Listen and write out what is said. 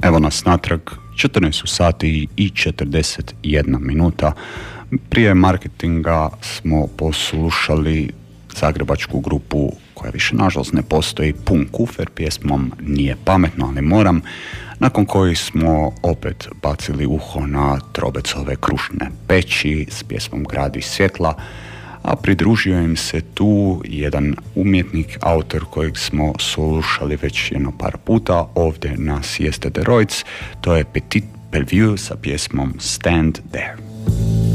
Evo nas natrag, 14 sati i 41 minuta. Prije marketinga smo poslušali zagrebačku grupu koja više nažalost ne postoji, Pun kufer, pjesmom Nije pametno, ali moram, nakon kojih smo opet bacili uho na Trobecove krušne peći s pjesmom Gradi svjetla, a pridružio im se tu jedan umjetnik, autor kojeg smo slušali već jedno par puta ovdje na Siesta de Roids, to je Petit Bellevue sa pjesmom Stand There.